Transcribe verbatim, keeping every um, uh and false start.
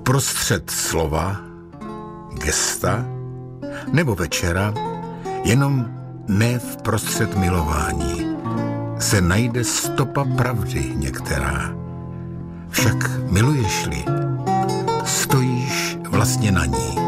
Uprostřed slova, gesta nebo večera, jenom ne v prostřed milování, se najde stopa pravdy některá. Však miluješ-li, stojíš vlastně na ní.